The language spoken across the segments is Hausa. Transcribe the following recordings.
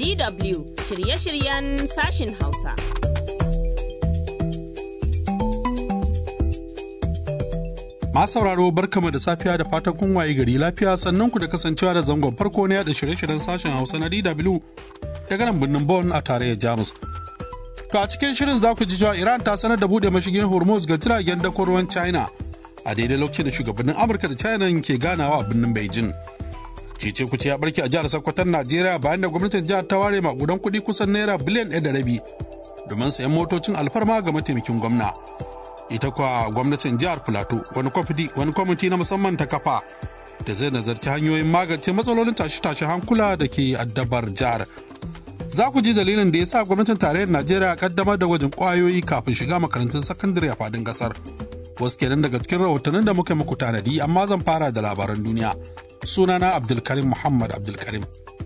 DW shirye-shiryen sashin Hausa. Masu sauraro barkama da safiya da fatan kun waye gari lafiya sannan ku da kasancewa da zangon farko na yada shirye-shiryen sashen Hausa na DW daga nan birnin Bonn a tarayyar Jamus. To a cikin shirin za ku ji cewa Iran ta sanar da bude mashigin Hormuz ga jiragen dakon ruwan China a daidai lokacin da shugabannin Amurka da China ke ganawa a birnin Beijing. Cece kuce ya barke a jihar Sokoton Najeriya bayan da gwamnatin jihar ta ware makudan kuɗi kusan naira biliyan 1.5 domin sayan motocin alfarma ga mataimakin gwamna. Ita kuwa gwamnatin jihar Filato wani kwamiti na musamman ta kafa da zai nazarci hanyoyin magance matsalolin tashe-tashen hankula da ke addabar jihar. Za ku ji dalilin da ya sa gwamnatin tarayyar Najeriya kaddamar da gwajin kwayoyi kafin shiga makarantun sakandare a fadin kasar. Wasu kenan daga cikin rahotannin da muka muku tanadi, amma zan fara da labaran duniya. Sunana Abdulkarim Muhammad Abdulkarim.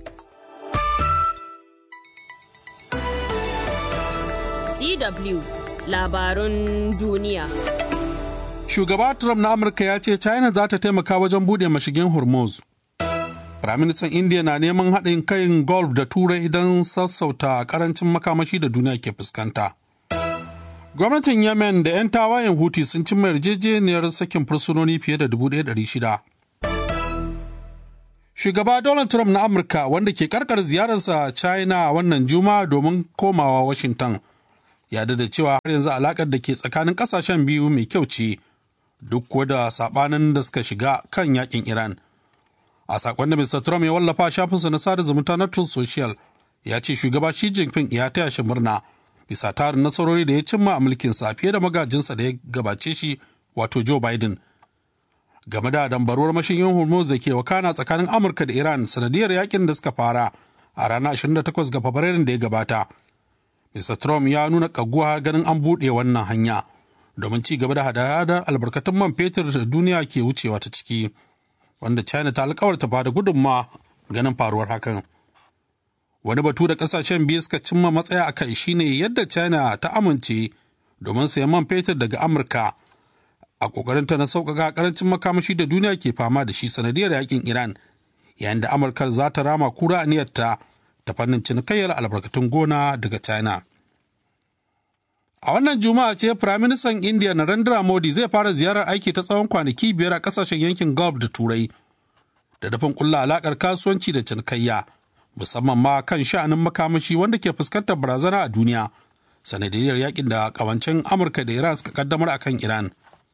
DW labarun duniya. Shugaba Trump na Amurka ya ce China za ta taimaka wajen buɗe mashigin Hormuz. Firaministan India na neman haɗin kan Gulf da Turai don sassauta karancin makamashi da duniya ke fuskanta. Gwamnatin Yemen da 'yan tawayen Houthi sun cimma yarjejeniyar sakin fursunoni fiye da 1,600. Shugaba Donald Trump na Amurka, wanda ke karkar ziyararsa China wannan Juma'a domin komawa Washington, ya da cewa har yanzu alakar da ke tsakanin kasashen biyu mai kyau ce, duk kuwa da sabanin da suka shiga kan yakin Iran. A sakon da Mr. Trump ya wallafa shafinsa na sada zumunta na Truth Social, ya ce shugaba Xi Jinping ya taya shi murna bisa tarin nasarori da ya cimma a mulkinsa fiye da magajinsa da ya gabace shi, wato Joe Biden. Game da dambaruwar mashigin Hormuz da ke wakana tsakanin Amurka da Iran sanadiyar yakin da suka fara a ranar 28 ga Fabrairun da ya gabata. Mr. Trump ya nuna kaguwa ganin an buɗe wannan hanya domin ci gaba da hada-hadar albarkatun man fetur da duniya ke wucewa ta ciki, wanda China ta alkawarta ba da gudunmawa ganin faruwar hakan. Wani batu da kasashen biyu suka cimma matsaya a kai shine yadda China ta amince domin sayan man fetur daga Amurka a ƙoƙarinta na sauƙaƙa ƙarancin makamashi da duniya ke fama da shi sanadiyar yakin Iran, yayin da Amurka za ta rama kura aniyarta ta fannin cinikayyar albarkatun gona daga China. A wannan Juma'a ce Firaministan India Narendra Modi zai fara ziyarar aiki ta tsawon kwanaki 5 a ƙasashen yankin Gulf da Turai, da dafin ƙulla alaƙar kasuwanci da cinikayya, musamman ma kan sha'anin makamashi wanda ke fuskantar barazana a duniya, sanadiyar yakin da ƙawancen Amurka da Iran suka kaddamar akan Iran.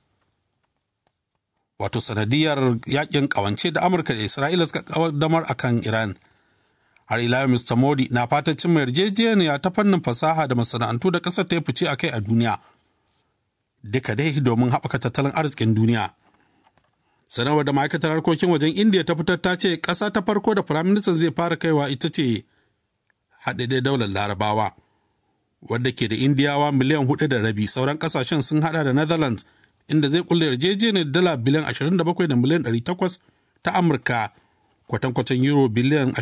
Wato sanadiyar yakin ƙawance da Amurka da Isra'ila suka kaddamar akan Iran. Har ila Mr. Modi na fatan cimma yarjejeniya ta fannin fasaha da masana'antu da ƙasar ta yi fice a kai a duniya, duka dai domin haɓaka tattalin arzikin duniya. Sanarwar da ma'aikatar harkokin wajen Indiya ta fitar ta ce ƙasa ta farko da firaministan zai fara kaiwa ita ce haɗaɗɗen daular Larabawa, wadda ke da Indiyawa miliyan 4.5. Sauran ƙasashen sun haɗa da Netherlands, inda zai kulle yarjejeniyar dala biliyan 27 da miliyan 800 ta Amurka, kwatankwacin euro biliyan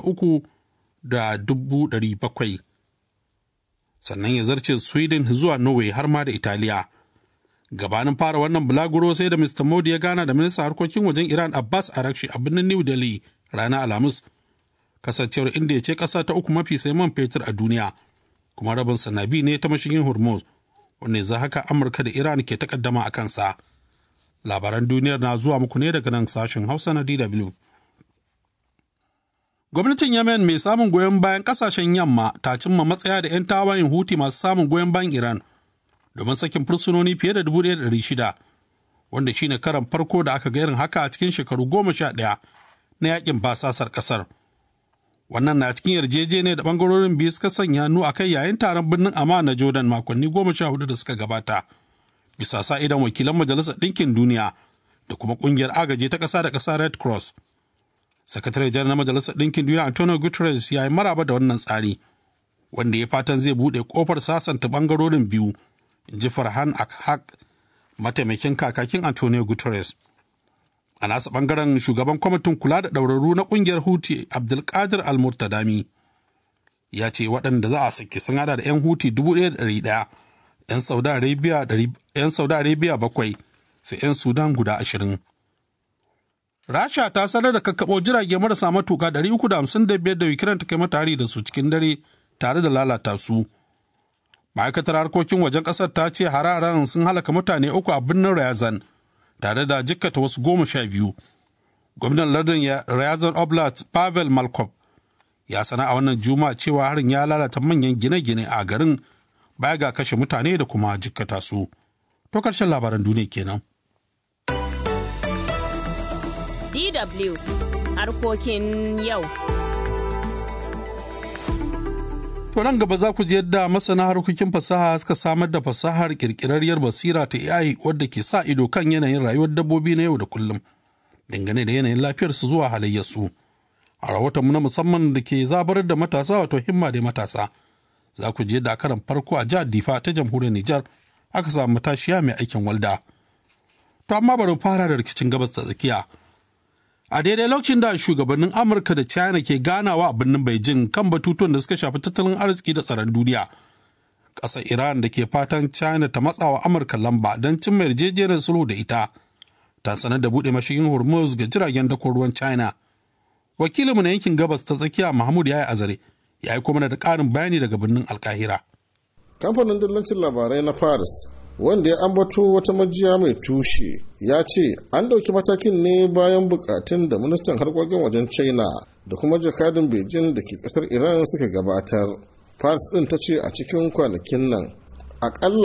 23,700,000. Sannan ya zarce Sweden zuwa Norway har ma da Italiya. Gabanin fara wannan bulaguro sai da Mr. Modi ya gana da ministan harkokin wajen Iran Abbas Araghchi a birnin New Delhi ranar Alhamis. Kasancewar India ce ƙasa ta uku mafi sai man fetur a duniya, kuma rabin sanabi ne ta mashigin Hormuz, wanda za haka Amurka da Iran ke takaddama a kansa. Labaran duniyar na zuwa muku ne daga nan sashen Hausa na DW. Gwamnatin Yemen mai samun goyon bayan kasashen yamma ta cimma matsaya da 'yan tawayen Houthi masu samun goyon bayan Iran domin sakin fursunoni fiye da 1,600, wanda shine karan farko da aka ga irin haka a cikin shekaru 11 na yakin basasar kasar. Wannan na cikin yarjejeniyar da bangarorin biyu suka sanya hannu a kai yayin taron birnin Amman na Jordan makonni 14 da suka gabata, bisa sa idan wakilan Majalisar Ɗinkin Duniya da kuma ƙungiyar agaji ta ƙasa da ƙasa Red Cross. Sakatare janar na Majalisar Ɗinkin Duniya Antonio Guterres ya yi maraba da wannan tsari, wanda ya fatan zai buɗe ƙofar sasanta ɓangarorin biyu, in ji Farhan Haq, mataimakin kakakin Antonio Guterres. A nasa ɓangaren shugaban kwamitin kula da ɗaurarru na ƙungiyar Houthi Abdulkadir Al-Murtadami ya ce waɗanda za a sake sun hada da 'yan Houthi 1,100, 'yan Saudi Arabia 7, sai 'yan Sudan guda 20. Rasha ta sanar da kakkaɓo jirage marasa matuka 355 da Ukraine ta kai mata hari da su cikin dare tare da lalata su. Ma'aikatar harkokin wajen ƙasar ta ce hararen sun halaka mutane 3 a birnin Ryazan tare da jikkata wasu 12. Gwamnan lardin Ryazan Oblast Pavel Malkov ya sana a wannan juma'a cewa harin ya lalata manyan gine-gine a garin baya ga kashe mutane da kuma jikkata su. To karshen labaran duniya kenan. DW harkokin yau. To nan gaba za ku ji yadda masana harkokin fasaha suka samar da fasahar kirkirarriyar basira ta AI wadda ke sa ido kan yanayin rayuwar dabbobi na yau da kullum dangane da yanayin lafiyarsu zuwa halayyarsu. A rahotonmu na musamman da ke zabarar da matasa wato himma da matasa za ku ji yadda a karan farko a jihar Difa ta jamhuriyar Nijar aka samu matashiya mai aikin walda. To amma bari fara da rikicin gabas ta tsakiya. A daidai lokacin da shugabannin Amurka da China ke ganawa a birnin Beijing kan batutuwan da suka shafi tattalin arziki da tsaron duniya, ƙasar Iran da ke fatan China ta matsawa Amurka lamba don cimma yarjejeniyar sulhu da ita, ta sanar da buɗe mashigin Hormuz ga jiragen dakon ruwan China. Wakilinmu na yankin gabas ta tsakiya Mahmud Yaya Azare ya yi kuma da ƙarin bayani daga birnin Alkahira. Kamfanin dillancin labarai na Paris wanda ya ambato wata majiya mai tushe ya ce an ɗauki matakin ne bayan bukatun da ministan harkokin wajen China da kuma jakadin Beijing da ke ƙasar Iran suka gabatar. Paris ɗin ta ce a cikin kwanakin nan akalla